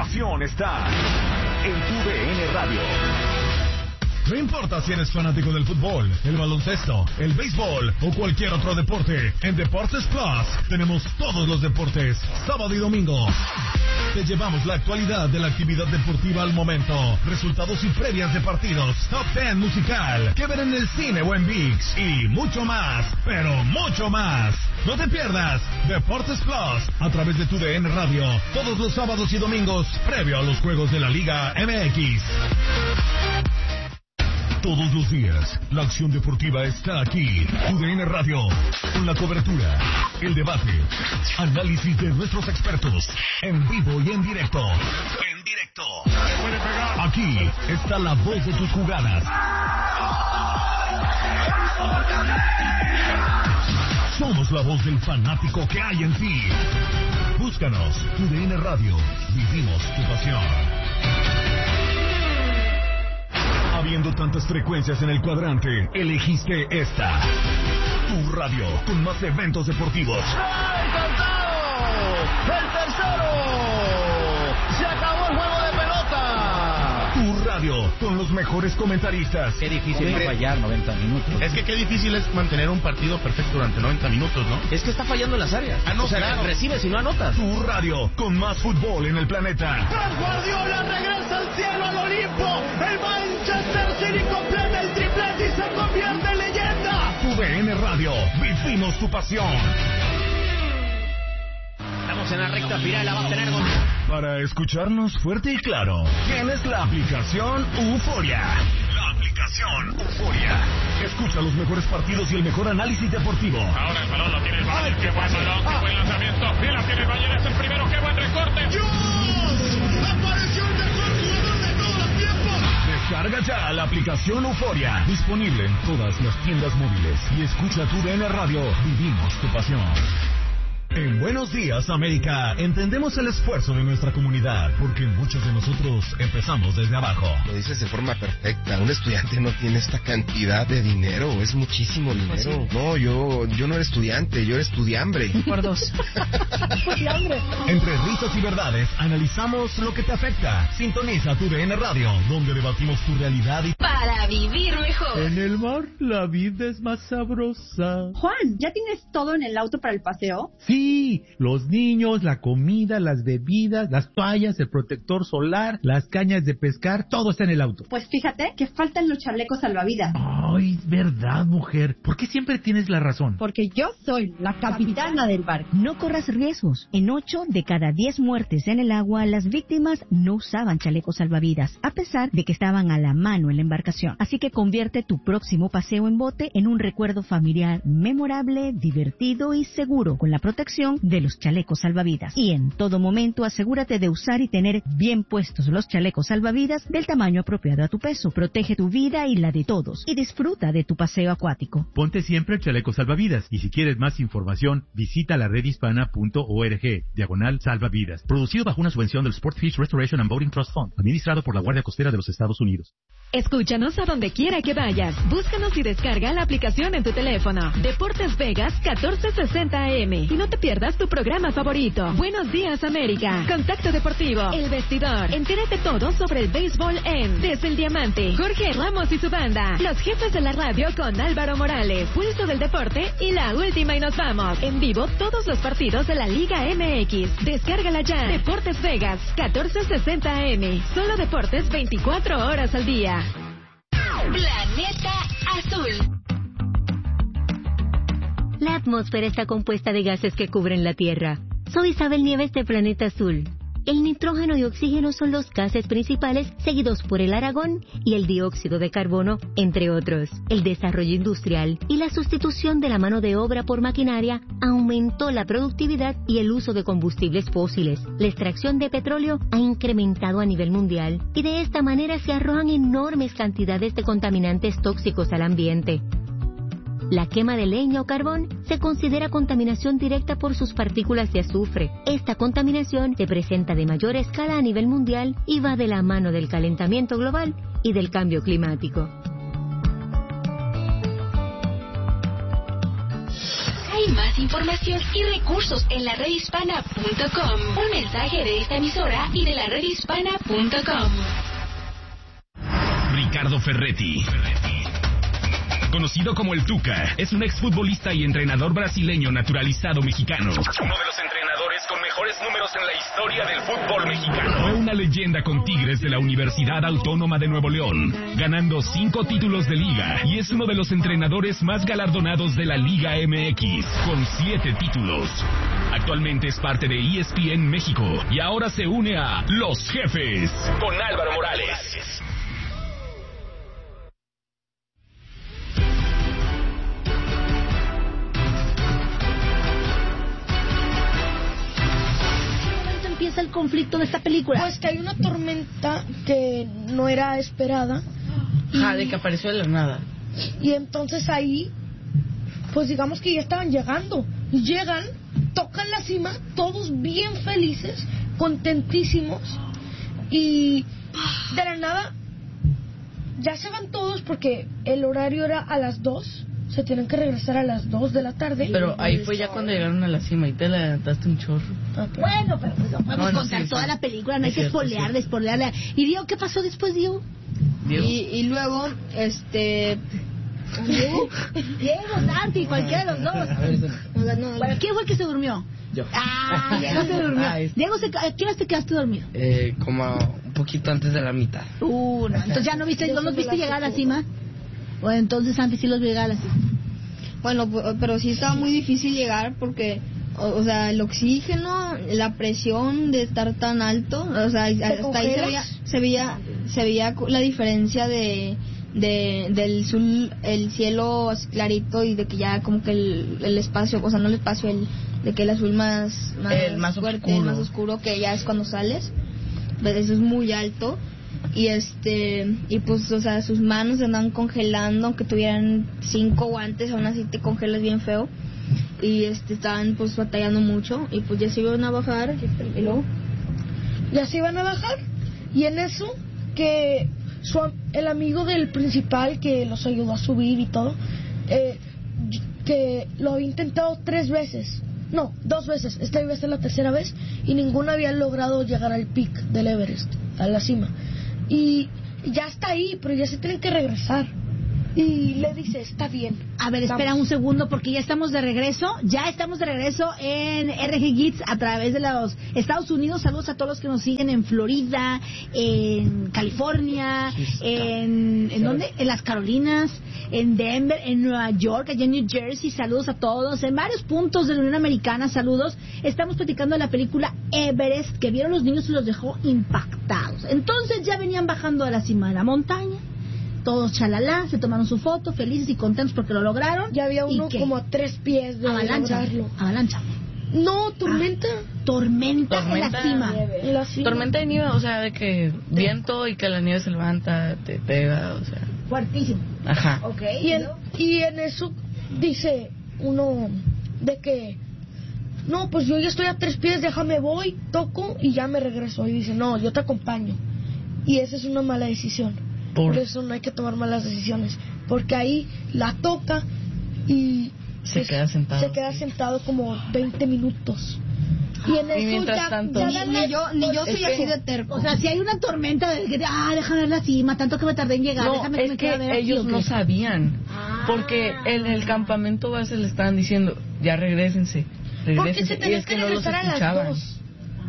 pasión está en TUDN Radio. No importa si eres fanático del fútbol, el baloncesto, el béisbol o cualquier otro deporte, en Deportes Plus tenemos todos los deportes, sábado y domingo. Te llevamos la actualidad de la actividad deportiva al momento, resultados y previas de partidos, top 10 musical, que ver en el cine o en ViX y mucho más, pero mucho más. No te pierdas Deportes Plus a través de TUDN Radio, todos los sábados y domingos, previo a los juegos de la Liga MX. Todos los días, la acción deportiva está aquí. TUDN Radio, con la cobertura, el debate, análisis de nuestros expertos, en vivo y en directo. En directo. Aquí está la voz de tus jugadas. Somos la voz del fanático que hay en ti. Búscanos, TUDN Radio, vivimos tu pasión. Habiendo tantas frecuencias en el cuadrante, elegiste esta. Tu radio, con más eventos deportivos. ¡El tercero! ¡Se acabó el juego de pelota! Tu radio, con los mejores comentaristas. Qué difícil es fallar 90 minutos. Es que qué difícil es mantener un partido perfecto durante 90 minutos, ¿no? Es que está fallando en las áreas. Ah, no, o sea, claro. Recibes y no anotas. Tu radio, con más fútbol en el planeta. ¡Pep Guardiola regresa al cielo, al Olimpo! ¡El Manchester City completa el triplete y se convierte en leyenda! TUDN Radio, vivimos tu pasión. Estamos en la recta final, la va a tener Para escucharnos fuerte y claro, tienes la aplicación Euforia. La aplicación Euforia. Escucha los mejores partidos y el mejor análisis deportivo. Ahora el balón lo tiene el Bayern, qué buen balón, qué buen lanzamiento. Y la tiene el Bayern, es el primero, qué buen recorte. ¡Dios! ¡Apareció el mejor jugador de todos los tiempos! Descarga ya la aplicación Euforia. Disponible en todas las tiendas móviles. Y escucha TUDN Radio, vivimos tu pasión. En Buenos Días, América, entendemos el esfuerzo de nuestra comunidad, porque muchos de nosotros empezamos desde abajo. Lo dices de forma perfecta. Un estudiante no tiene esta cantidad de dinero, es muchísimo dinero. Sí. No, yo no era estudiante, yo era estudiambre. Por dos. Entre risas y verdades, analizamos lo que te afecta. Sintoniza TUDN Radio, donde debatimos tu realidad y... Para vivir mejor. En el mar, la vida es más sabrosa. Juan, ¿ya tienes todo en el auto para el paseo? Sí, los niños, la comida, las bebidas, las toallas, el protector solar, las cañas de pescar, todo está en el auto. Pues fíjate que faltan los chalecos salvavidas. Ay, verdad, mujer. ¿Por qué siempre tienes la razón? Porque yo soy la capitana del barco. No corras riesgos. En 8 de cada 10 muertes en el agua, las víctimas no usaban chalecos salvavidas, a pesar de que estaban a la mano en la embarcación. Así que convierte tu próximo paseo en bote en un recuerdo familiar memorable, divertido y seguro, con la protección de los chalecos salvavidas. Y en todo momento asegúrate de usar y tener bien puestos los chalecos salvavidas del tamaño apropiado a tu peso. Protege tu vida y la de todos y disfruta de tu paseo acuático. Ponte siempre el chaleco salvavidas y si quieres más información visita la redhispana.org/salvavidas. Producido bajo una subvención del Sportfish Restoration and Boating Trust Fund, administrado por la Guardia Costera de los Estados Unidos. Escúchanos a donde quiera que vayas. Búscanos y descarga la aplicación en tu teléfono. Deportes Vegas 1460 AM. Y no te pierdas tu programa favorito. Buenos Días América. Contacto Deportivo. El Vestidor. Entérate todo sobre el béisbol en Desde el Diamante. Jorge Ramos y su banda. Los jefes de la radio con Álvaro Morales. Pulso del Deporte y la última y nos vamos. En vivo todos los partidos de la Liga MX. Descárgala ya. Deportes Vegas 1460 AM. Solo deportes 24 horas al día. Planeta Azul. La atmósfera está compuesta de gases que cubren la Tierra. Soy Isabel Nieves de Planeta Azul. El nitrógeno y oxígeno son los gases principales, seguidos por el argón y el dióxido de carbono, entre otros. El desarrollo industrial y la sustitución de la mano de obra por maquinaria aumentó la productividad y el uso de combustibles fósiles. La extracción de petróleo ha incrementado a nivel mundial y de esta manera se arrojan enormes cantidades de contaminantes tóxicos al ambiente. La quema de leña o carbón se considera contaminación directa por sus partículas de azufre. Esta contaminación se presenta de mayor escala a nivel mundial y va de la mano del calentamiento global y del cambio climático. Hay más más información y recursos en la redhispana.com. Un mensaje de esta emisora y de la redhispana.com. Ricardo Ferretti, conocido como el Tuca, es un exfutbolista y entrenador brasileño naturalizado mexicano. Uno de los entrenadores con mejores números en la historia del fútbol mexicano. Fue una leyenda con Tigres de la Universidad Autónoma de Nuevo León, ganando 5 títulos de liga, y es uno de los entrenadores más galardonados de la Liga MX, con 7 títulos. Actualmente es parte de ESPN México y ahora se une a Los Jefes con Álvaro Morales. Empieza el conflicto de esta película. Pues que hay una tormenta que no era esperada. De que apareció de la nada. Y entonces ahí, pues digamos que ya estaban llegando. Llegan, tocan la cima, todos bien felices, contentísimos. Y de la nada, ya se van todos porque el horario era a las 2. Se tienen que regresar a las 2 de la tarde. Pero ahí fue ya cuando llegaron a la cima y te la adelantaste un chorro. Bueno, pero pues no podemos contar toda la película, no hay que spoilearle. Y Diego, ¿qué pasó después, Diego? Y luego, Diego, Santi, cualquiera de los dos. Bueno, ¿quién fue el que se durmió? Yo. Diego se durmió. Diego, ¿a qué hora te quedaste dormido? Como un poquito antes de la mitad. No. Entonces ya no los viste llegar a la cima. Bueno, entonces antes sí los vi llegar a la cima. Bueno, pero sí estaba muy difícil llegar porque, o sea, el oxígeno, la presión de estar tan alto, o sea, hasta ahí se veía la diferencia del el cielo clarito y de que ya como que el espacio, o sea, no el espacio, de que el azul más fuerte, oscuro. Más oscuro, que ya es cuando sales, pues eso es muy alto. Y pues, o sea, sus manos se andaban congelando, aunque tuvieran 5 guantes, aún así te congelas bien feo. Y estaban pues batallando mucho, y pues ya se iban a bajar, y luego ya se iban a bajar, y en eso que el amigo del principal que los ayudó a subir y todo, que lo había intentado 3 veces. No, 2 veces. Esta iba a ser la 3ª vez y ninguno había logrado llegar al pic del Everest, a la cima. Y ya está ahí, pero ya se tienen que regresar. Y le dice, está bien. A ver, espera un segundo, porque ya estamos de regreso. Ya estamos de regreso en RG Kids a través de los Estados Unidos. Saludos a todos los que nos siguen en Florida, en California, ¿en dónde? En las Carolinas, en Denver, en Nueva York, allá en New Jersey. Saludos a todos. En varios puntos de la Unión Americana, saludos. Estamos platicando de la película Everest, que vieron los niños y los dejó impactados. Entonces ya venían bajando a la cima de la montaña. Todos chalala, se tomaron su foto, felices y contentos porque lo lograron. Ya había uno como a 3 pies de lograrlo. Avalancha. No, tormenta. Tormenta en la cima. Tormenta de nieve, o sea, de que viento y que la nieve se levanta, te pega, o sea. Fuertísimo. Ajá. Okay. Y en eso dice uno de que, no, pues yo ya estoy a 3 pies, déjame voy, toco y ya me regreso. Y dice, no, yo te acompaño. Y esa es una mala decisión. Por eso no hay que tomar malas decisiones, porque ahí la toca y se queda sentado como 20 minutos. Y en eso mientras tanto, ni yo soy así de terco. O sea, si hay una tormenta de déjame ver la cima, tanto que me tardé en llegar, no, déjame es que ver ellos no sabían, porque en el campamento base le estaban diciendo, ya regrésense. Porque se tenían que regresar a las 2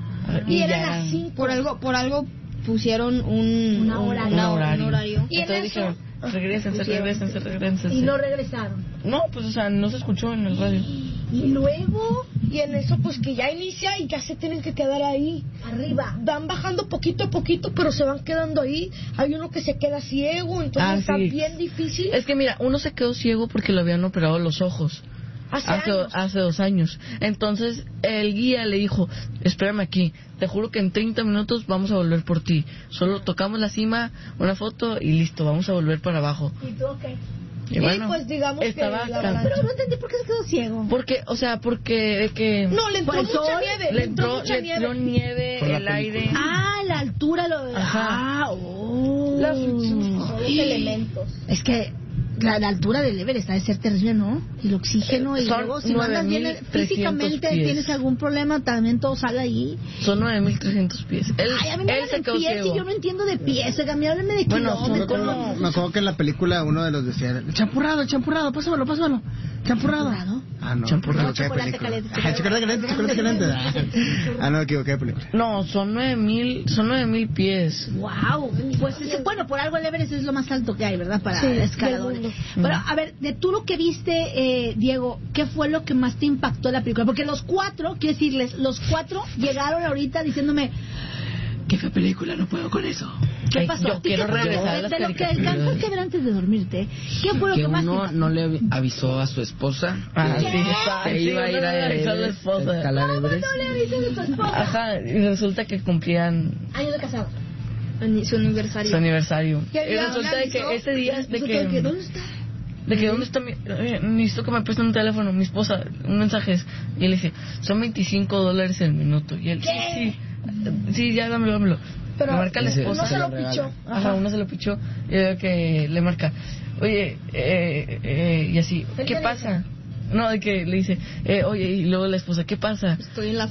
y eran las 5. Por algo pusieron un horario. Y entonces dijeron, regrésense. Y no regresaron. No, pues o sea, no se escuchó en el radio. Y luego, y en eso pues que ya inicia y ya se tienen que quedar ahí arriba. Van bajando poquito a poquito, pero se van quedando ahí. Hay uno que se queda ciego, entonces está bien difícil. Es que mira, uno se quedó ciego porque le habían operado los ojos. Hace 2 años. Entonces el guía le dijo, espérame aquí, te juro que en 30 minutos vamos a volver por ti. Solo tocamos la cima, una foto y listo, vamos a volver para abajo. ¿Y tú qué? Y bueno, pues digamos estaba que pero no entendí por qué se quedó ciego. Porque de que no, le entró mucha nieve. Le entró nieve, el aire. La altura Ajá. Los elementos. Es que la altura del Everest ha de ser terrible, ¿no? Y el oxígeno, y Son luego si no andas bien 9,300 físicamente, pies. tienes algún problema, también todo sale ahí. Son 9,300 pies. Ay, a mí me él hablan se de pies quedó y yo no entiendo de pies. A mí háblenme de Bueno, kilómetros. Me acuerdo que en la película uno de los decía, champurrado, pásamelo. Champurrado. Ah, no. Champurrado. Chocolate caliente. Chocolate caliente. Ah, no, me equivoqué de película. No, son 9,000 pies. Wow, pues bueno, por algo el Everest es lo más alto que hay, ¿verdad? Para Sí, escaladores. del Pero a ver, de tú lo que viste, Diego, ¿qué fue lo que más te impactó de la película? Porque los cuatro, quiero decirles, los cuatro llegaron ahorita diciéndome, qué fea película, no puedo con eso. ¿Qué pasó? Yo quiero regresar a las de lo que caricaturas. alcanzaste a ver antes de dormirte, ¿qué fue lo Que que más te uno impactó? no le avisó a su esposa que Sí, iba a ir uno a le avisó a la Everest, esposa. a escalar ¿Cómo Everest. no le avisas a tu esposa? Ajá, y resulta que cumplían Años de casado. Su aniversario. su aniversario. ¿Qué Y día? resulta de que ese día, de que... ¿Dónde está? De que, ¿dónde está mi...? Necesito que me presten un teléfono, mi esposa, un mensaje. Y él dice, son $25 el minuto. Y él, sí, ya dámelo. Pero le marca a la ese esposa. uno se lo pichó. Ajá, uno se lo pichó. Y veo que le marca, oye, y así, ¿qué pasa? No, de que le dice, oye, y luego la esposa, ¿qué pasa? Estoy en la...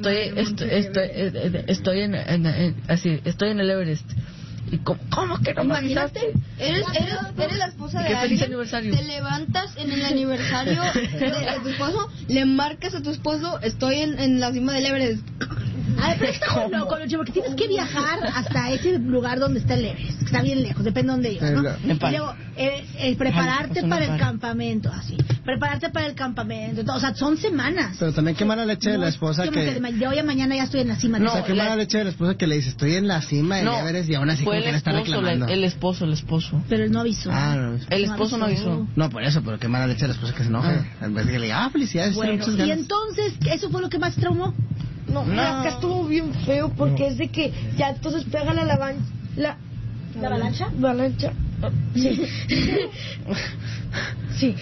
Estoy en el Everest. ¿Y cómo que no me avisaste? Eres la esposa de ¿Qué feliz alguien, aniversario? te levantas en el aniversario de tu esposo, le marcas a tu esposo, estoy en la cima del Everest. Ay, pero está muy loco, Lucho, porque tienes que viajar hasta ese lugar donde está el Everest, que está bien lejos, depende de dónde ibas, ¿no? Y luego, prepararte para el campamento, así. Prepararte para el campamento, o sea, son semanas. Pero también qué mala leche de la esposa que... De hoy a mañana ya estoy en la cima. O sea, qué mala leche de la esposa que le dice, estoy en la cima del Everest y aún así como que le está reclamando. El esposo. Pero él no avisó. Ah, no. El esposo no avisó. No, por eso, pero qué mala leche de la esposa que se enoja. En vez de que le diga, felicidades, bueno, muchas y ganas. entonces, ¿eso fue lo que más traumó? No, acá estuvo bien feo porque es de que ya entonces pega la avalancha. Sí. Sí.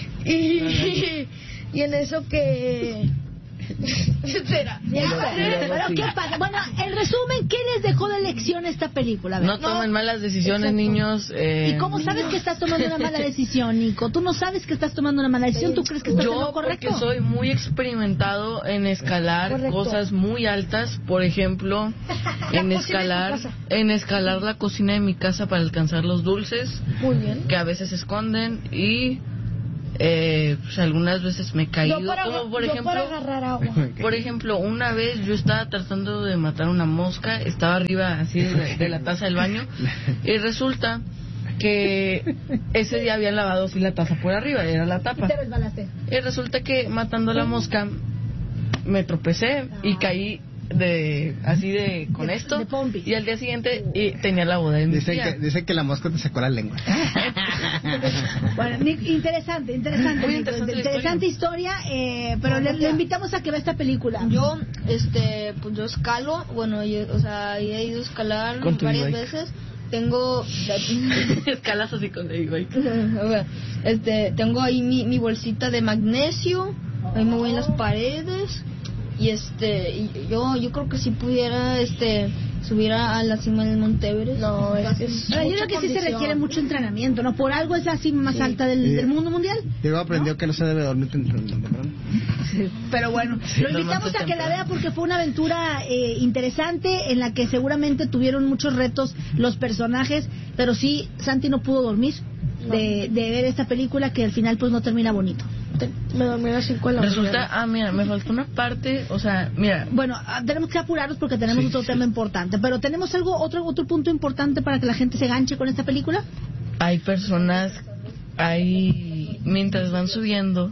Y en eso que... Espera. Pero ¿qué pasa? Bueno, en resumen, ¿qué les dejó de lección esta película? A ver. No tomen malas decisiones, niños. ¿Y cómo sabes que estás tomando una mala decisión, Nico? Tú no sabes que estás tomando una mala decisión, ¿tú crees que estás haciendo lo correcto? Yo, porque soy muy experimentado en escalar cosas muy altas, por ejemplo, en escalar la cocina de mi casa para alcanzar los dulces, muy bien, que a veces se esconden, y pues algunas veces me he caído, como por ejemplo, para agarrar agua. Por ejemplo, una vez yo estaba tratando de matar una mosca, estaba arriba así de la taza del baño, y resulta que ese día habían lavado así la taza por arriba, era la tapa. Y te resbalaste. Y resulta que matando la mosca me tropecé y caí con esto, y al día siguiente tenía la boda de mi tía. Dicen que la mosca te sacó la lengua. Bueno, interesante historia, pero le invitamos a que vea esta película. Yo, pues yo escalo, bueno, he ido a escalar varias veces. Tengo escalas así con el bike. Tengo ahí mi bolsita de magnesio, ahí me voy en las paredes. Y yo creo que si pudiera subir a la cima del Monte Everest. No, yo creo que sí se requiere mucho entrenamiento, ¿no? Por algo es la cima más alta del mundo mundial. Diego aprendió que no se debe dormir temprano. Pero bueno, lo invitamos a que la vea porque fue una aventura interesante en la que seguramente tuvieron muchos retos los personajes, pero sí, Santi no pudo dormir de ver esta película que al final pues no termina bonito. Me dormí a las 5 de la mañana. Resulta, mira, me faltó una parte, mira. Bueno, tenemos que apurarnos porque tenemos otro tema importante, pero ¿tenemos otro punto importante para que la gente se ganche con esta película? Hay personas, mientras van subiendo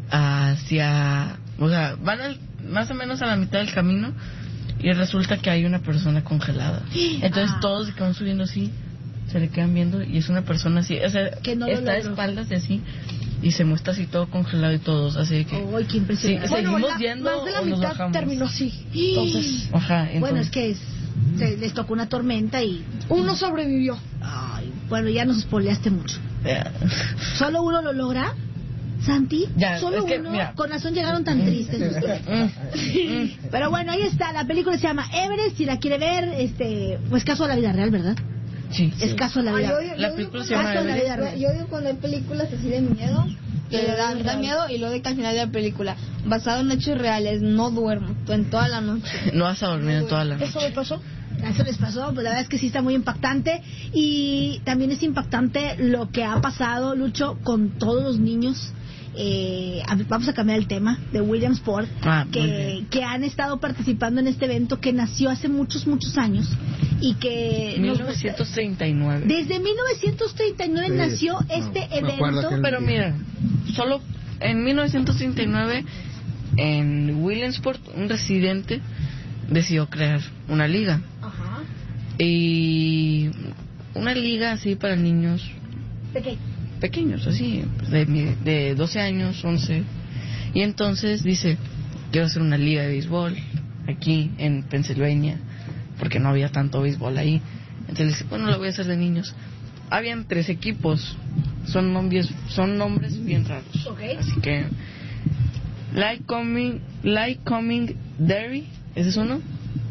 van más o menos a la mitad del camino y resulta que hay una persona congelada. Entonces todos que van subiendo así, se le quedan viendo y es una persona así, que no está de espaldas y así. Y se muestra así todo congelado y todos, así que... ¡Ay, qué impresionante! Sí, seguimos viendo más de la o nos mitad bajamos. terminó así. Entonces, bueno, es que les tocó una tormenta y... Uno sobrevivió. Ay, bueno, ya nos spoileaste mucho. ¿Solo uno lo logra? ¿Santi? ¿Solo uno? Mira. Con razón llegaron tan tristes. Pero bueno, ahí está. La película se llama Everest. Si la quiere ver, pues caso a la vida real, ¿verdad? Sí. Es caso de la vida. La película se llama Caso de la vida real. Yo odio cuando hay películas así de miedo, que le da miedo, y luego de que al final de la película, basado en hechos reales, no duermo en toda la noche. No vas a dormir en toda la noche. ¿Eso me pasó? Eso les pasó, pues la verdad es que sí está muy impactante. Y también es impactante lo que ha pasado, Lucho, con todos los niños. Vamos a cambiar el tema de Williamsport, que han estado participando en este evento que nació hace muchos años y que 1939. Desde 1939 sí, nació este evento. Pero mira, solo en 1939 en Williamsport un residente decidió crear una liga. Ajá. Y una liga así para niños pequeños, así, de 12 años, 11. Y entonces dice, quiero hacer una liga de béisbol aquí en Pensilvania, porque no había tanto béisbol ahí. Entonces dice, bueno, la voy a hacer de niños. Habían 3 equipos, son nombres bien raros. Okay. Así que Lycoming Dairy, ese es uno.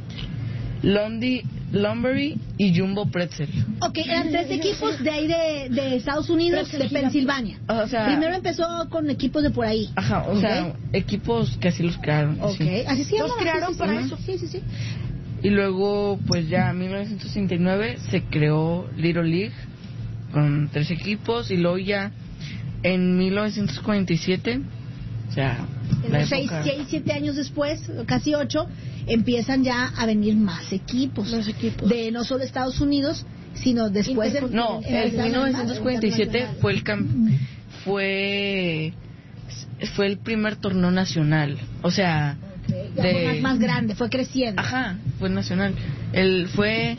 Lumberry y Jumbo Pretzel. Ok, eran 3 equipos de ahí de Estados Unidos, de Pensilvania. O sea, primero empezó con equipos de por ahí. Ajá, o sea, equipos que así los crearon. Ok, sí. Así se llama. Los crearon para eso. Sí. Y luego, pues ya en 1969 se creó Little League con 3 equipos, y luego ya en 1947, o sea, 6, 7 años después, casi 8, empiezan ya a venir más equipos. De no solo Estados Unidos, sino después en 1947 fue el primer torneo nacional, o sea, fue más grande, fue creciendo. Ajá, fue nacional. Fue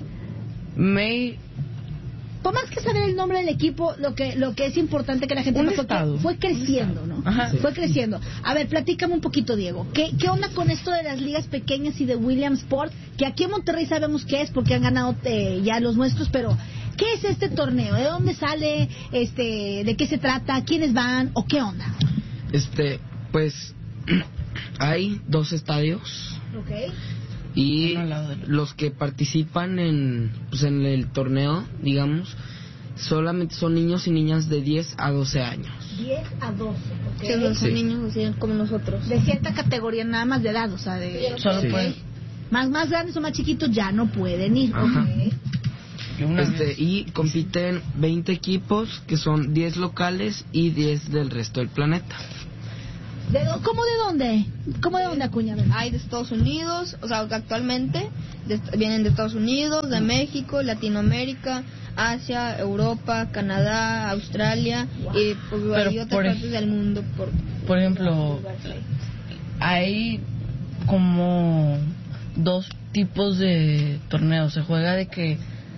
por más que saber el nombre del equipo, lo que es importante que la gente fue creciendo, ¿no? Ajá. Fue creciendo. A ver, platícame un poquito, Diego. ¿Qué onda con esto de las ligas pequeñas y de Williamsport? Que aquí en Monterrey sabemos qué es porque han ganado ya los nuestros, pero ¿qué es este torneo? ¿De dónde sale? ¿De qué se trata? ¿Quiénes van? ¿O qué onda? Pues hay 2 estadios. Okay. Y los que participan en el torneo, digamos, solamente son niños y niñas de 10 a 12 años. 10 a 12, ¿ok? Que son niños así como nosotros. De cierta categoría nada más de edad, o sea, solo pueden. Más grandes o más chiquitos ya no pueden ir. Ajá. Okay. Y compiten 20 equipos, que son 10 locales y 10 del resto del planeta. ¿Cómo de dónde? Acuña? Hay de Estados Unidos, o sea, actualmente vienen de Estados Unidos, de México, Latinoamérica, Asia, Europa, Canadá, Australia, y hay otras partes del mundo. Por ejemplo, hay como 2 tipos de torneos. Se juega de que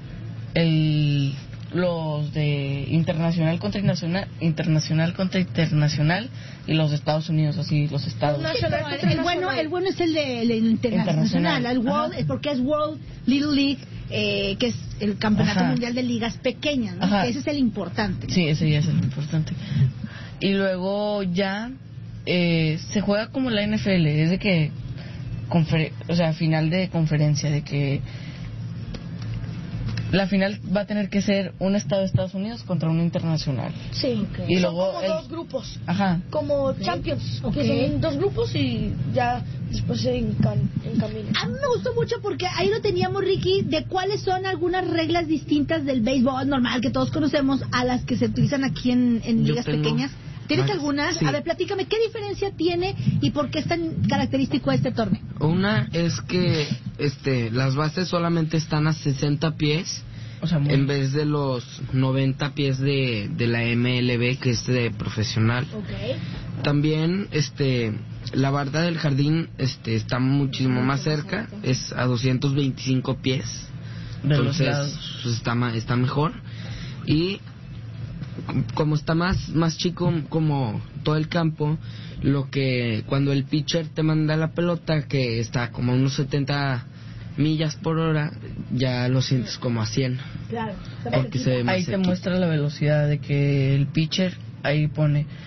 los de internacional contra internacional y los de Estados Unidos, así los estados. El bueno es el de internacional, el World, porque es World Little League, que es el campeonato mundial de ligas pequeñas, ¿no? Ese es el importante. Sí, ese ya es el importante. Y luego ya se juega como la NFL, es de que final de conferencia, de que la final va a tener que ser un estado de Estados Unidos contra un internacional. Sí. Y luego son como 2 grupos. Ajá. Como Champions, que son 2 grupos y ya después se encaminan. A mí me gustó mucho porque ahí lo teníamos, Ricky, de cuáles son algunas reglas distintas del béisbol normal que todos conocemos a las que se utilizan aquí en ligas pequeñas. ¿Tienes algunas? Sí. A ver, platícame, ¿qué diferencia tiene y por qué es tan característico este torneo? Una es que las bases solamente están a 60 pies, o sea, en vez de los 90 pies de la MLB, que es de profesional. Okay. También la barda del jardín está muchísimo más cerca, es a 225 pies. Entonces pues, está mejor. Y como está más chico como todo el campo, cuando el pitcher te manda la pelota que está como a unos 70 millas por hora, ya lo sientes como a 100. Claro. Porque se ve más ahí te muestra la velocidad de que el pitcher, ahí pone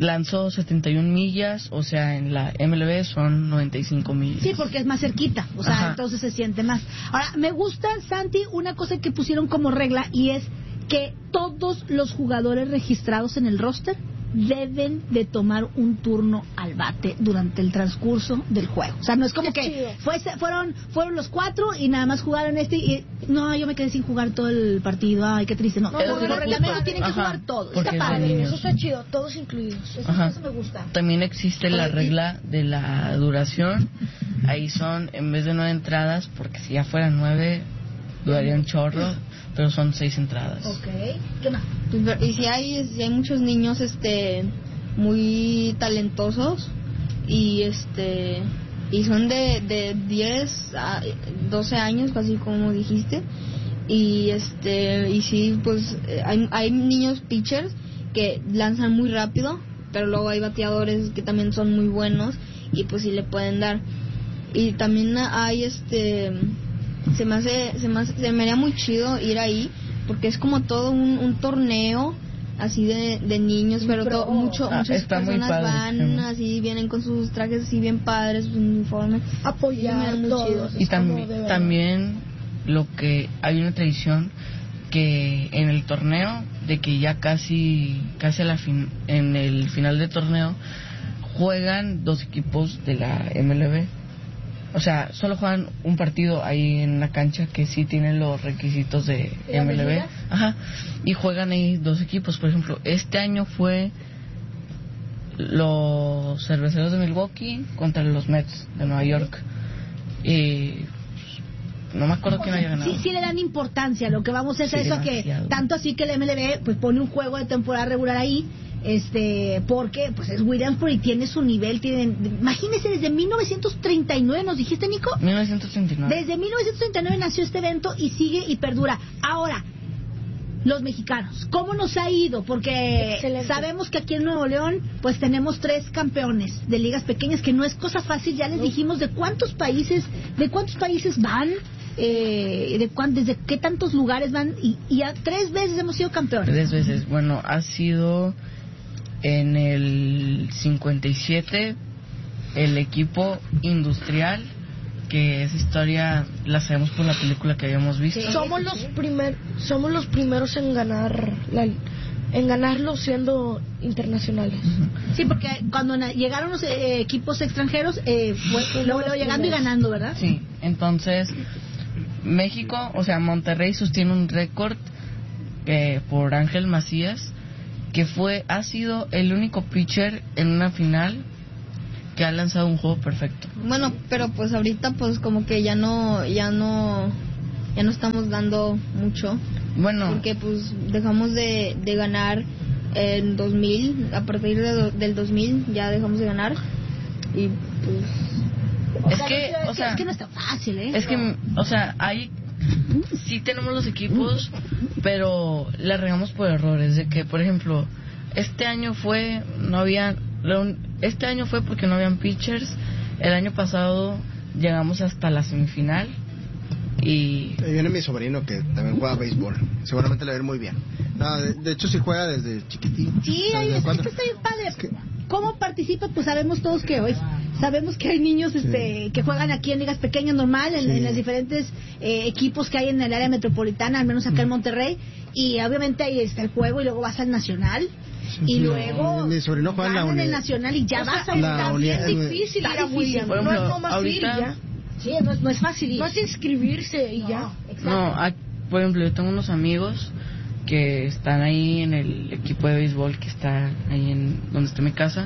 lanzó 71 millas, o sea, en la MLB son 95 millas. Sí, porque es más cerquita, o sea, entonces se siente más. Ahora, me gusta, Santi, una cosa que pusieron como regla y es que todos los jugadores registrados en el roster deben de tomar un turno al bate durante el transcurso del juego. O sea, no es como que fueron los 4 y nada más jugaron y no, yo me quedé sin jugar todo el partido. Ay, qué triste. No, por los reglamentos tienen que jugar todos. Está padre. Eso está chido, todos incluidos. Eso me gusta. También existe la regla de la duración. Ahí son, en vez de 9 entradas, porque si ya fueran 9, duraría un chorro, pero son 6 entradas. Okay. ¿Qué más? Y si hay muchos niños muy talentosos y son de 10 a 12 años, así como dijiste, y sí, pues hay niños pitchers que lanzan muy rápido, pero luego hay bateadores que también son muy buenos y pues sí le pueden dar. Y también hay se me haría muy chido ir ahí porque es como todo un torneo así de niños, pero muchas personas van así, vienen con sus trajes así bien padres, sus uniformes, apoyar todos. Y también lo que hay una tradición que en el torneo, de que ya casi en el final del torneo juegan 2 equipos de la MLB. O sea, solo juegan un partido ahí en la cancha que sí tienen los requisitos de MLB. Ajá. Y juegan ahí 2 equipos. Por ejemplo, este año fue los Cerveceros de Milwaukee contra los Mets de Nueva York. Y no me acuerdo quién haya ganado. Sí le dan importancia. Lo que vamos a hacer es eso, que tanto así que el MLB pues pone un juego de temporada regular ahí. Porque pues es Williamsport y tiene su nivel, imagínese, desde 1939 nos dijiste, Nico. 1939. Desde 1939 nació este evento y sigue y perdura. Ahora, los mexicanos, ¿cómo nos ha ido? Porque sabemos que aquí en Nuevo León pues tenemos 3 campeones de ligas pequeñas, que no es cosa fácil. Ya les dijimos de cuántos países van, desde qué tantos lugares van, y ya 3 veces hemos sido campeones. 3 veces. Bueno, ha sido en el 57 el equipo industrial, que esa historia la sabemos por la película que habíamos visto. Sí. Somos los primeros en ganarlo siendo internacionales. Sí, porque cuando llegaron los equipos extranjeros luego llegando y ganando, ¿verdad? Sí, entonces México, o sea, Monterrey sostiene un récord por Ángel Macías, que ha sido el único pitcher en una final que ha lanzado un juego perfecto. Bueno, pero pues ahorita pues como que ya no estamos dando mucho. Bueno, porque pues dejamos de ganar en 2000, a partir del 2000 ya dejamos de ganar y pues es que no está fácil, Es que, o sea, sí tenemos los equipos, pero la regamos por errores. De que, por ejemplo, este año fue porque no habían pitchers. El año pasado llegamos hasta la semifinal y ahí viene mi sobrino que también juega béisbol. Seguramente le va a ir muy bien. No, de hecho sí juega desde chiquitín. Sí, es que está bien padre. ¿Cómo participa? Pues sabemos todos que hoy sabemos que hay niños que juegan aquí en ligas pequeñas normal, en los diferentes equipos que hay en el área metropolitana, al menos acá en Monterrey, y obviamente ahí está el juego y luego vas al nacional. Y luego mi sobrino juega en el nacional y ya vas a estar bien difícil ir a William. Por ejemplo, no es más ahorita, ir ya. Sí, no es fácil ir. No es inscribirse y ya. Exacto. No, por ejemplo, yo tengo unos amigos que están ahí en el equipo de béisbol que está ahí donde está mi casa.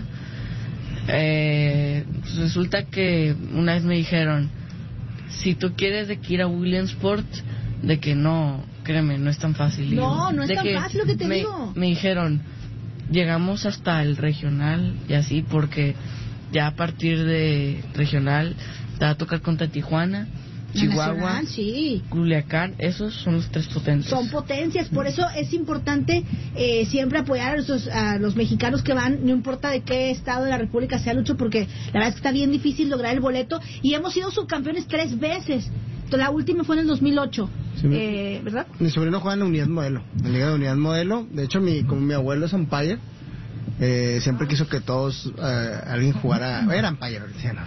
Pues resulta que una vez me dijeron, si tú quieres de que ir a Williamsport, de que no, créeme, no es tan fácil. No es tan fácil lo que te digo. Me dijeron, llegamos hasta el regional y así, porque ya a partir de regional te va a tocar contra Tijuana, Chihuahua, sí. Culiacán. Esos son los 3 potencias. Son potencias, por eso es importante siempre apoyar a los mexicanos que van, no importa de qué estado de la República sea, Lucho, porque la verdad es que está bien difícil lograr el boleto, y hemos sido subcampeones 3 veces. La última fue en el 2008, sí, ¿verdad? Mi sobrino juega en la Unidad Modelo, en la Liga de Unidad Modelo. De hecho, como mi abuelo es umpire, Siempre quiso que todos, alguien jugara, era umpire, ¿no?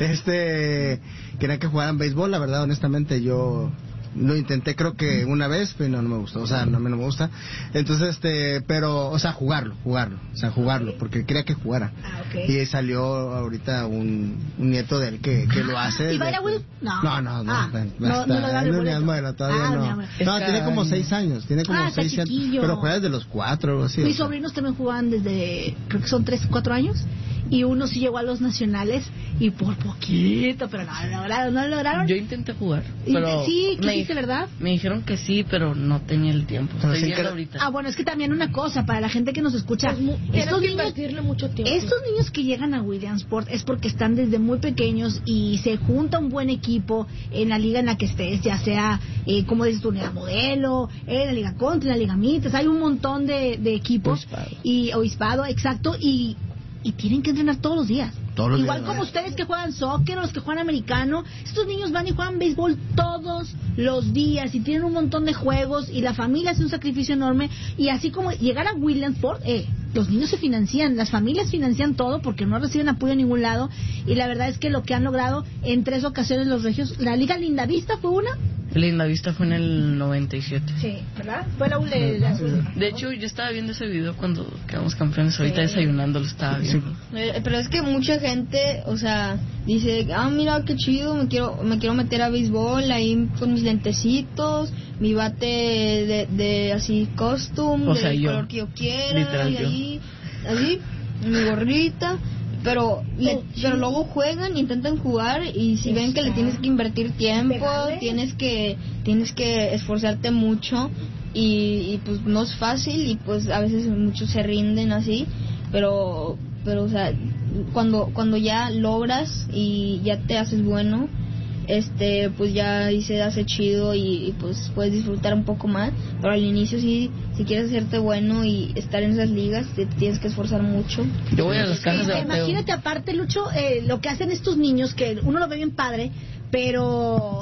Quería que jugaran béisbol, la verdad, honestamente, yo lo intenté creo que una vez, pero no me gustó, o sea, no me gusta. Entonces, pero, o sea, jugarlo, porque quería que jugara. Y salió ahorita un nieto de él que lo hace. ¿Y vaya Will? No. No, todavía no. No, tiene como 6 años, pero juega desde los 4 o algo así. Mis sobrinos también jugaban desde, creo que son 3, 4 años. Y uno sí llegó a los nacionales y por poquito, pero no lo lograron. Yo intenté jugar, pero sí, ¿quisiste, verdad? Me dijeron que sí, pero no tenía el tiempo. Estoy viendo ahorita. Bueno, es que también una cosa, para la gente que nos escucha, estos niños, invertirle mucho tiempo. Estos niños que llegan a Williamsport es porque están desde muy pequeños y se junta un buen equipo en la liga en la que estés, ya sea, como dices tú, en la modelo, en la liga country, en la liga mites, hay un montón de equipos. Obispado, exacto, y tienen que entrenar todos los días. Igual como ustedes que juegan soccer o los que juegan americano, estos niños van y juegan béisbol todos los días y tienen un montón de juegos y la familia hace un sacrificio enorme. Y así como llegar a Williamsport, los niños se financian, las familias financian todo porque no reciben apoyo en ningún lado. Y la verdad es que lo que han logrado en 3 ocasiones los regios, la Liga Lindavista fue una. Lindavista fue en el 97. Sí, ¿verdad? Fue la última. De hecho, yo estaba viendo ese video cuando quedamos campeones. Ahorita desayunando lo estaba viendo. Pero es que mucha gente, o sea, dice, mira qué chido, me quiero meter a béisbol ahí con mis lentecitos, mi bate de así costume, del color que yo quiera, y ahí, así, mi gorrita. Pero luego juegan, intentan jugar y si ven que le tienes que invertir tiempo, tienes que esforzarte mucho y pues no es fácil y pues a veces muchos se rinden así, pero o sea, cuando ya logras y ya te haces bueno, pues ya ahí se hace chido y pues puedes disfrutar un poco más, pero al inicio si quieres hacerte bueno y estar en esas ligas te tienes que esforzar mucho. Yo voy a las casas de bateo. Imagínate aparte, Lucho, lo que hacen estos niños, que uno lo ve bien padre, pero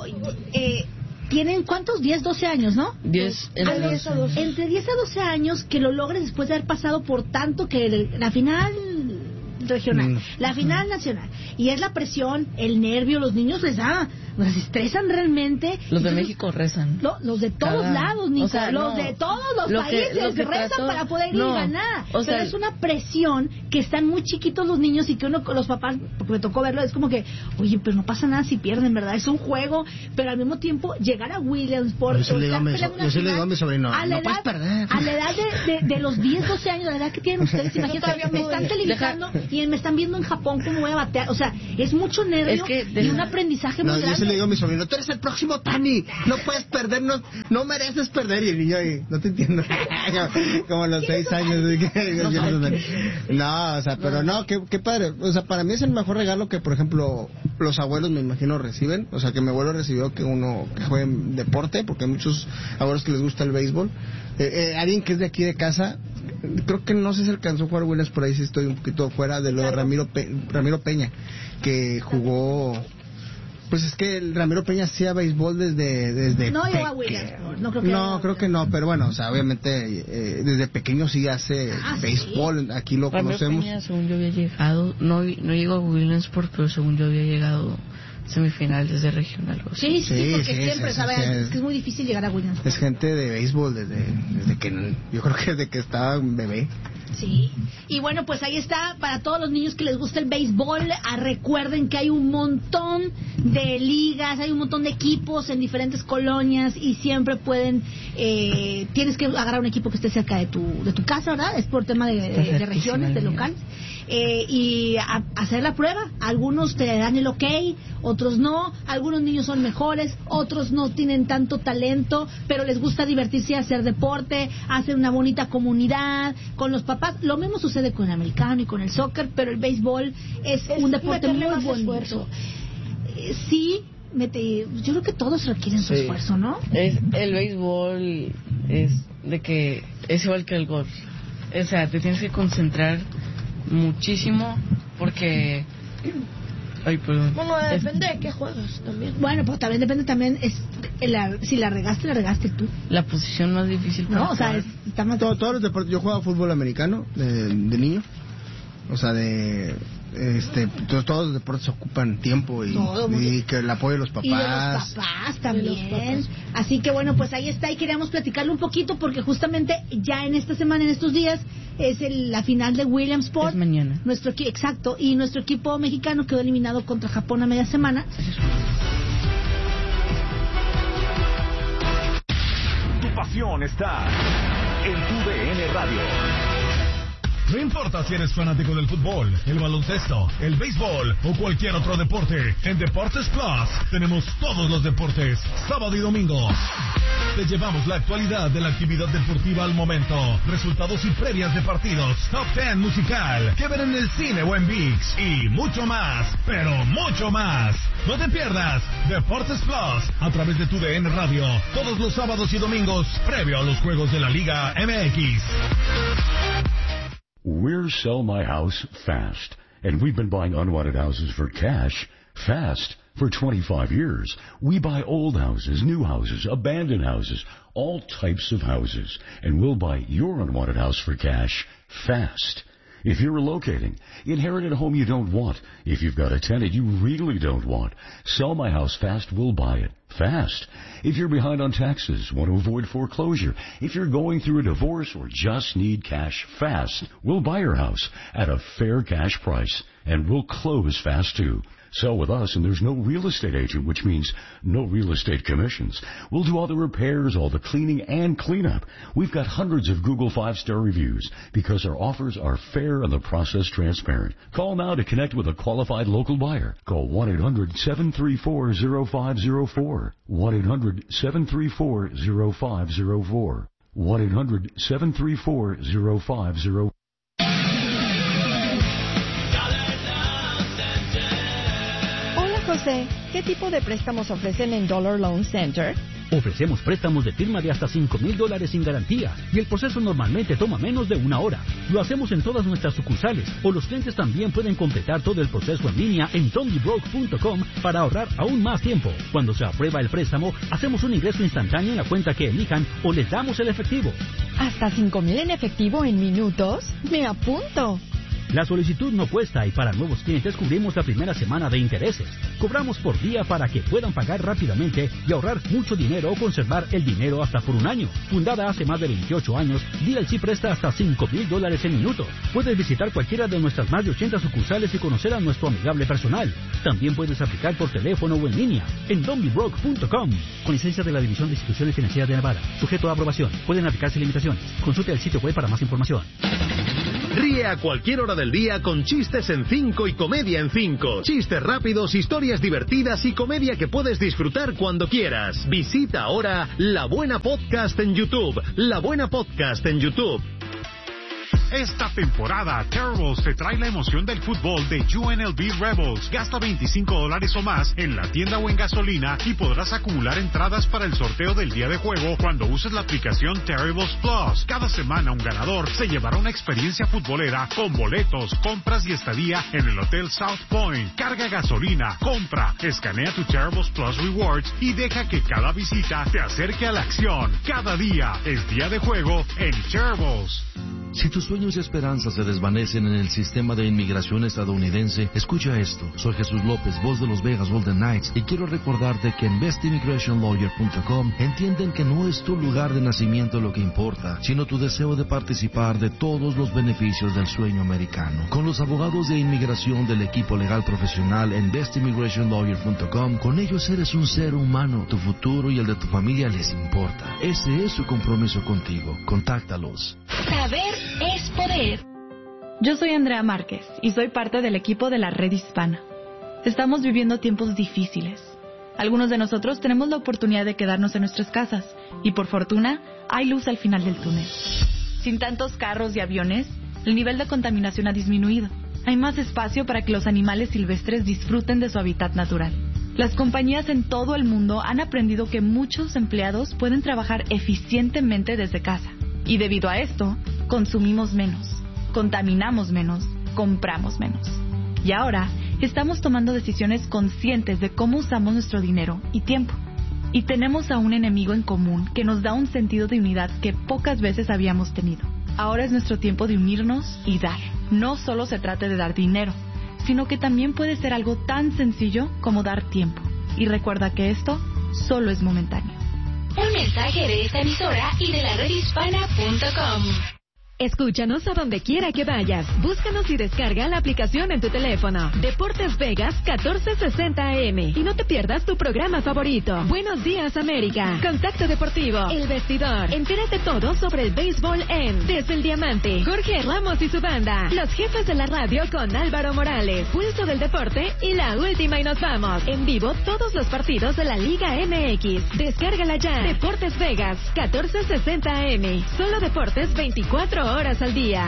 tienen ¿cuántos? 10, 12 años, ¿no? 10, entre 10 a 12 años que lo logres después de haber pasado por tanto que la final regional, la final nacional, y es la presión, el nervio, los niños les se estresan realmente. Los de México rezan. Los de todos lados, Nico, los de todos los países rezan para poder ir y ganar. Pero es una presión que están muy chiquitos los niños y que los papás, porque me tocó verlo, es como que, oye, pero no pasa nada si pierden, ¿verdad? Es un juego, pero al mismo tiempo llegar a Williamsport. Yo sí le digo a mi sobrino, no puedes perder. A la edad de los 10, 12 años, la edad que tienen ustedes, imagínate, me están televisando y me están viendo en Japón cómo voy a batear. O sea, es mucho nervio y un aprendizaje muy grande. Yo sí le digo a mi sobrino, tú eres el próximo Tani, no puedes perder, no mereces perder. Y el niño ahí, no te entiendo. Como a los 6 años. No, o sea, pero no, qué padre. O sea, para mí es el mejor regalo que, por ejemplo, los abuelos, me imagino, reciben. O sea, que mi abuelo recibió que uno que juegue en deporte, porque hay muchos abuelos que les gusta el béisbol. Alguien que es de aquí de casa, creo que no sé si alcanzó a jugar Williams, por ahí sí estoy un poquito fuera, de lo de Ramiro Peña, que jugó. Pues es que el Ramiro Peña hacía béisbol desde no llegó a Williams, creo que no, pero bueno, o sea, obviamente desde pequeño sí hace béisbol, aquí lo Ramiro conocemos. Peña, según yo había llegado, no llegó a Williamsport, pero según yo había llegado semifinales de regional. Sí, porque siempre sabes que es muy difícil llegar a Williamsport. Es gente de béisbol desde que, yo creo que desde que estaba bebé. Sí, y bueno, pues ahí está, para todos los niños que les gusta el béisbol, recuerden que hay un montón de ligas, hay un montón de equipos en diferentes colonias y siempre pueden, tienes que agarrar un equipo que esté cerca de tu casa, ¿verdad? Es por tema de regiones, de locales, y hacer la prueba. Algunos te dan el ok, otros no, algunos niños son mejores, otros no tienen tanto talento, pero les gusta divertirse y hacer deporte, hacer una bonita comunidad con los papás. Lo mismo sucede con el americano y con el soccer, pero el béisbol es un deporte muy bonito. Sí, yo creo que todos requieren su esfuerzo, ¿no? El béisbol es de que es igual que el golf. O sea, te tienes que concentrar muchísimo porque... Ay, perdón. Bueno, depende de qué juegas también. Bueno, pues también depende si la regaste tú. La posición más difícil. No, o sea, todos los deportes. Yo jugaba fútbol americano de niño O sea, todos los deportes ocupan tiempo y que el apoyo de los papás. Y de los papás también. Así que bueno, pues ahí está y queríamos platicarle un poquito porque justamente ya en esta semana, en estos días, es la final de Williamsport. Es mañana. Exacto, y nuestro equipo mexicano quedó eliminado contra Japón a media semana. Tu pasión está en tu DN Radio. No importa si eres fanático del fútbol, el baloncesto, el béisbol o cualquier otro deporte, en Deportes Plus tenemos todos los deportes, sábado y domingo. Te llevamos la actualidad de la actividad deportiva al momento, resultados y previas de partidos, top 10 musical, que ver en el cine o en ViX y mucho más, pero mucho más. No te pierdas Deportes Plus a través de tu DN Radio, todos los sábados y domingos, previo a los juegos de la Liga MX. We're Sell My House Fast, and we've been buying unwanted houses for cash fast for 25 years. We buy old houses, new houses, abandoned houses, all types of houses, and we'll buy your unwanted house for cash fast. If you're relocating, inherit a home you don't want. If you've got a tenant you really don't want, Sell My House Fast will buy it fast. If you're behind on taxes, want to avoid foreclosure, if you're going through a divorce or just need cash fast, we'll buy your house at a fair cash price, and we'll close fast too. Sell with us, and there's no real estate agent, which means no real estate commissions. We'll do all the repairs, all the cleaning, and cleanup. We've got hundreds of Google 5-star reviews because our offers are fair and the process transparent. Call now to connect with a qualified local buyer. Call 1-800-734-0504. 1-800-734-0504. 1-800-734-0504. José, ¿qué tipo de préstamos ofrecen en Dollar Loan Center? Ofrecemos préstamos de firma de hasta $5,000 sin garantía y el proceso normalmente toma menos de 1 hora. Lo hacemos en todas nuestras sucursales o los clientes también pueden completar todo el proceso en línea en TonyBroke.com para ahorrar aún más tiempo. Cuando se aprueba el préstamo, hacemos un ingreso instantáneo en la cuenta que elijan o les damos el efectivo. ¿Hasta $5,000 en efectivo en minutos? ¡Me apunto! La solicitud no cuesta y para nuevos clientes cubrimos la primera semana de intereses. Cobramos por día para que puedan pagar rápidamente y ahorrar mucho dinero o conservar el dinero hasta por 1 año. Fundada hace más de 28 años, DLC presta hasta $5,000 en minutos. Puedes visitar cualquiera de nuestras más de 80 sucursales y conocer a nuestro amigable personal. También puedes aplicar por teléfono o en línea en DonBeBroke.com. Con licencia de la División de Instituciones Financieras de Nevada. Sujeto a aprobación. Pueden aplicarse limitaciones. Consulte el sitio web para más información. Ríe a cualquier hora del día con Chistes en 5 y Comedia en 5. Chistes rápidos, historias divertidas y comedia que puedes disfrutar cuando quieras. Visita ahora La Buena Podcast en YouTube. La Buena Podcast en YouTube. Esta temporada, Terribles te trae la emoción del fútbol de UNLV Rebels. Gasta $25 o más en la tienda o en gasolina y podrás acumular entradas para el sorteo del día de juego cuando uses la aplicación Terribles Plus. Cada semana un ganador se llevará una experiencia futbolera con boletos, compras y estadía en el Hotel South Point. Carga gasolina, compra, escanea tu Terribles Plus Rewards y deja que cada visita te acerque a la acción. Cada día es día de juego en Terribles. Si tus sueños y esperanzas se desvanecen en el sistema de inmigración estadounidense, escucha esto. Soy Jesús López, voz de los Vegas Golden Knights, y quiero recordarte que en bestimmigrationlawyer.com entienden que no es tu lugar de nacimiento lo que importa, sino tu deseo de participar de todos los beneficios del sueño americano. Con los abogados de inmigración del equipo legal profesional en bestimmigrationlawyer.com, con ellos eres un ser humano. Tu futuro y el de tu familia les importa. Ese es su compromiso contigo. Contáctalos. Saber es poder. Yo soy Andrea Márquez y soy parte del equipo de la Red Hispana. Estamos viviendo tiempos difíciles. Algunos de nosotros tenemos la oportunidad de quedarnos en nuestras casas y por fortuna hay luz al final del túnel. Sin tantos carros y aviones, el nivel de contaminación ha disminuido. Hay más espacio para que los animales silvestres disfruten de su hábitat natural. Las compañías en todo el mundo han aprendido que muchos empleados pueden trabajar eficientemente desde casa. Y debido a esto, consumimos menos, contaminamos menos, compramos menos. Y ahora, estamos tomando decisiones conscientes de cómo usamos nuestro dinero y tiempo. Y tenemos a un enemigo en común que nos da un sentido de unidad que pocas veces habíamos tenido. Ahora es nuestro tiempo de unirnos y dar. no solo se trate de dar dinero, sino que también puede ser algo tan sencillo como dar tiempo. Y recuerda que esto solo es momentáneo. Un mensaje de esta emisora y de la redhispana.com. Escúchanos a donde quiera que vayas. Búscanos y descarga la aplicación en tu teléfono. Deportes Vegas 1460 AM. Y no te pierdas tu programa favorito. Buenos días, América. Contacto Deportivo. El Vestidor. Entérate todo sobre el béisbol en Desde el Diamante. Jorge Ramos y su banda. Los jefes de la radio con Álvaro Morales. Pulso del Deporte y la última y nos vamos. En vivo todos los partidos de la Liga MX. Descárgala ya. Deportes Vegas 1460 AM. Solo deportes 24 horas al día.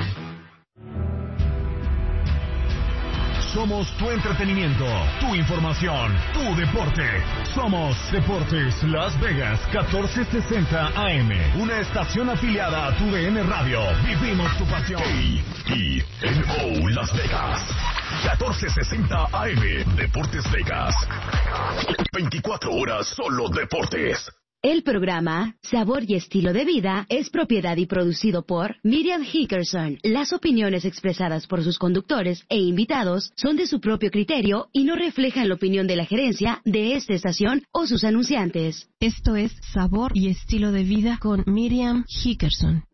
Somos tu entretenimiento, tu información, tu deporte. Somos Deportes Las Vegas 1460 AM. Una estación afiliada a tu DN Radio. Vivimos tu pasión. KENO Las Vegas 1460 AM. Deportes Vegas. 24 horas solo deportes. El programa Sabor y Estilo de Vida es propiedad y producido por Miriam Hickerson. Las opiniones expresadas por sus conductores e invitados son de su propio criterio y no reflejan la opinión de la gerencia de esta estación o sus anunciantes. Esto es Sabor y Estilo de Vida con Miriam Hickerson.